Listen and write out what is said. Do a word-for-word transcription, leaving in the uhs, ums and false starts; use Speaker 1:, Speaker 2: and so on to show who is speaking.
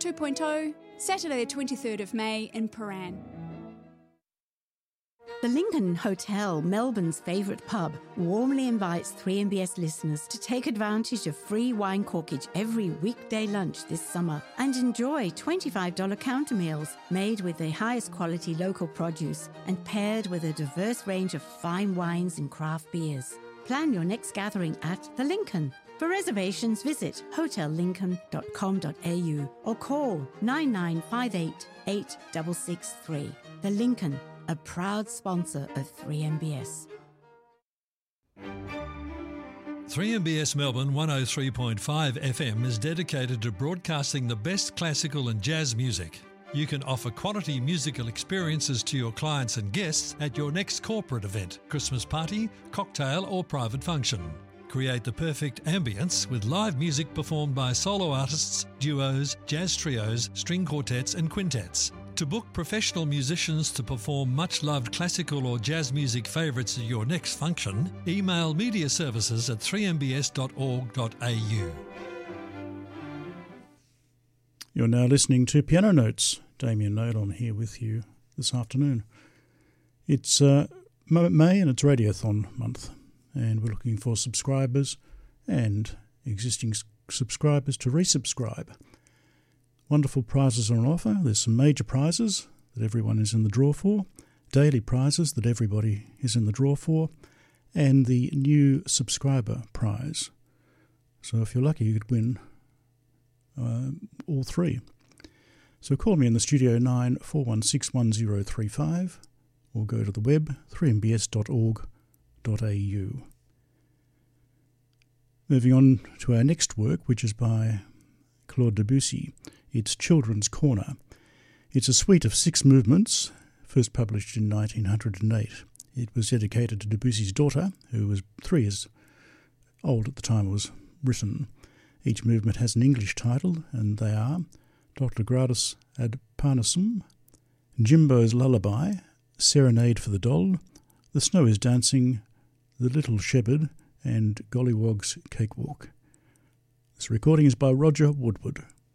Speaker 1: two point oh, Saturday the twenty-third of May in Paran.
Speaker 2: The Lincoln Hotel, Melbourne's favourite pub, warmly invites three M B S listeners to take advantage of free wine corkage every weekday lunch this summer and enjoy twenty-five dollars counter meals made with the highest quality local produce and paired with a diverse range of fine wines and craft beers. Plan your next gathering at The Lincoln. For reservations, visit hotel lincoln dot com dot a u or call nine nine five eight, eight six six three. The Lincoln, a proud sponsor of three M B S.
Speaker 3: three M B S Melbourne one oh three point five F M is dedicated to broadcasting the best classical and jazz music. You can offer quality musical experiences to your clients and guests at your next corporate event, Christmas party, cocktail or private function. Create the perfect ambience with live music performed by solo artists, duos, jazz trios, string quartets and quintets. To book professional musicians to perform much-loved classical or jazz music favourites at your next function, email media services at three m b s dot org dot a u.
Speaker 4: You're now listening to Piano Notes. Damien Nolan here with you this afternoon. It's uh, May and it's Radiothon month, and we're looking for subscribers and existing subscribers to resubscribe. Wonderful prizes are on offer. There's some major prizes that everyone is in the draw for, daily prizes that everybody is in the draw for, and the new subscriber prize. So if you're lucky, you could win uh, all three. So call me in the studio nine four one six one zero three five or go to the web three m b s dot org dot a u. Moving on to our next work, which is by Claude Debussy. It's Children's Corner. It's a suite of six movements, first published in nineteen oh eight. It was dedicated to Debussy's daughter, who was three years old at the time it was written. Each movement has an English title, and they are Doctor Gradus ad Parnassum, Jimbo's Lullaby, Serenade for the Doll, The Snow is Dancing, The Little Shepherd, and Gollywog's Cakewalk. This recording is by Roger Woodward.